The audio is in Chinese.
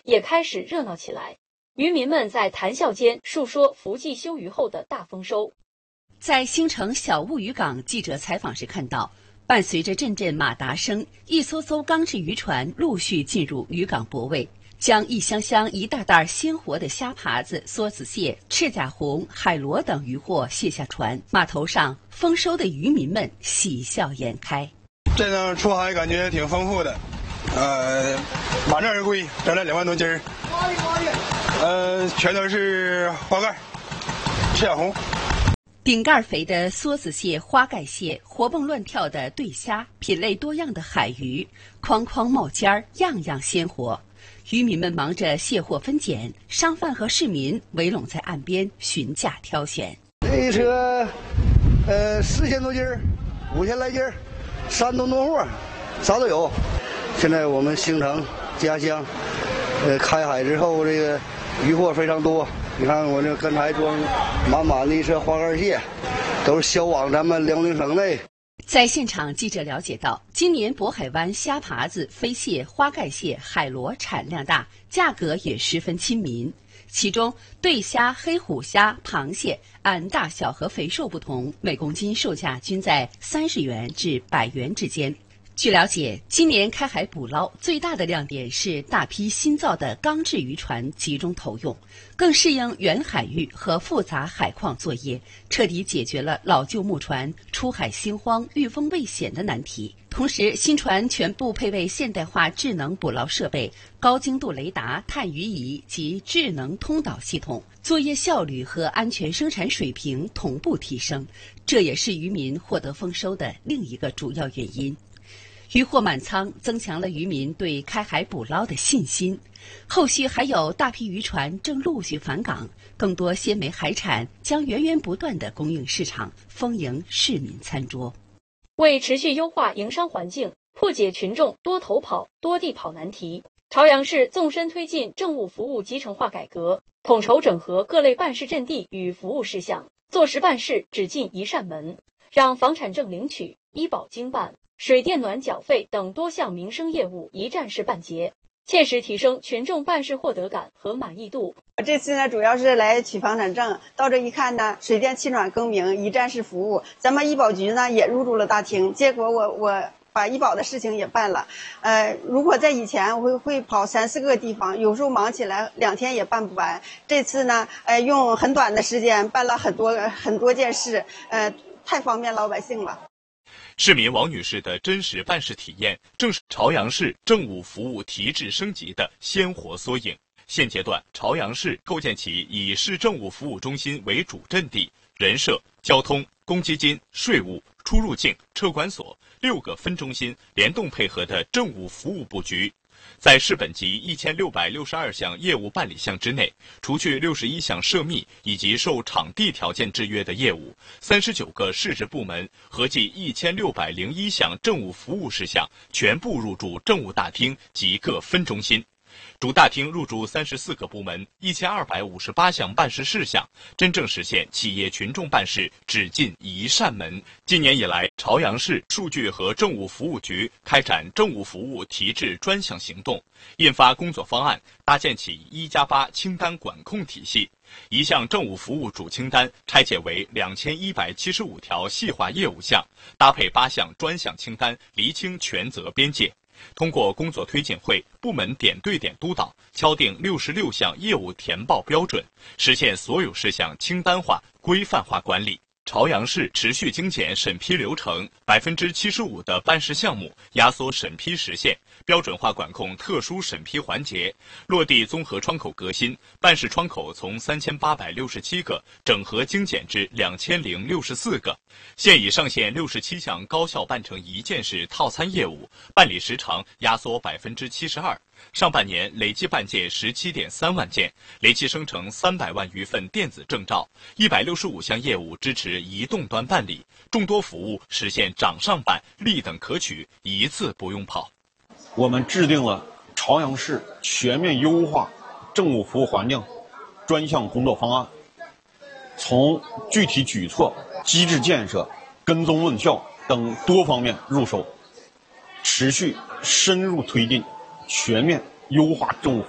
也开始热闹起来。渔民们在谈笑间述说福记休渔后的大丰收。 在兴城小雾渔港，记者采访时看到，伴随着阵阵马达声，一艘艘钢制渔船陆续进入渔港泊位，将一箱箱一袋袋鲜活的虾爬子、梭子蟹、赤甲红、海螺等渔获卸下船。码头上丰收的渔民们喜笑颜开。 这趟出海感觉挺丰富的，满载而归，整了2万多斤儿。全都是花盖、赤甲红。 顶盖肥的梭子蟹、花盖蟹，活蹦乱跳的对虾，品类多样的海鱼，筐筐冒尖儿，样样鲜活。渔民们忙着卸货分拣，商贩和市民围拢在岸边询价挑选。 这一车，4000多斤儿，5000来斤儿，3吨多货，啥都有。现在我们兴城家乡，开海之后，这个渔获非常多。你看我这刚才装满满的一车花盖蟹，都是销往咱们辽宁省内。 在现场，记者了解到，今年渤海湾虾爬子、飞蟹、花盖蟹、海螺产量大，价格也十分亲民。其中，对虾、黑虎虾、螃蟹按大小和肥瘦不同，每公斤售价均在30元至100元之间。据了解，今年开海捕捞最大的亮点是大批新造的钢制渔船集中投用，更适应远海域和复杂海况作业，彻底解决了老旧木船出海心慌、遇风未险的难题。同时，新船全部配备现代化智能捕捞设备、高精度雷达、探鱼仪及智能通导系统，作业效率和安全生产水平同步提升，这也是渔民获得丰收的另一个主要原因。渔获满仓，增强了渔民对开海捕捞的信心。后续还有大批渔船正陆续返港，更多鲜美海产将源源不断地供应市场，丰盈市民餐桌。 为持续优化营商环境，破解群众多头跑、多地跑难题，朝阳市纵深推进政务服务集成化改革，统筹整合各类办事阵地与服务事项，做实办事只进一扇门，让房产证领取、医保经办、水电暖缴费等多项民生业务一站式办结，切实提升群众办事获得感和满意度。 这次呢，主要是来取房产证，到这一看呢，水电气暖更名一站式服务，咱们医保局呢也入驻了大厅，结果我把医保的事情也办了。如果在以前我会跑3、4个地方，有时候忙起来2天也办不完。这次呢，用很短的时间办了很多件事，太方便老百姓了。 市民王女士的真实办事体验，正是朝阳市政务服务提质升级的鲜活缩影。现阶段，朝阳市构建起以市政务服务中心为主阵地，人社、交通、公积金、税务、出入境、车管所6个分中心联动配合的政务服务布局。在市本级1662项业务办理项之内，除去61项涉密以及受场地条件制约的业务，39个市直部门合计1601项政务服务事项全部入驻政务大厅及各分中心。主大厅入驻34个部门，1258项办事事项，真正实现企业群众办事只进一扇门。今年以来，朝阳市数据和政务服务局开展政务服务提质专项行动，印发工作方案，搭建起1+8清单管控体系。一项政务服务主清单拆解为2175条细化业务项，搭配8项专项清单，厘清权责边界。通过工作推进会，部门点对点督导，敲定66项业务填报标准，实现所有事项清单化、规范化管理。朝阳市持续精简审批流程，75%的办事项目压缩审批时限，标准化管控特殊审批环节，落地综合窗口革新，办事窗口从3867个整合精简至2064个。现已上线67项高效办成一件事套餐业务，办理时长压缩72%。上半年累计办件17.3万件，累计生成300万余份电子证照，165项业务支持移动端办理，众多服务实现掌上办、立等可取，一次不用跑。 我们制定了朝阳市全面优化政务服务环境专项工作方案，从具体举措、机制建设、跟踪问效等多方面入手，持续深入推进全面优化政务服务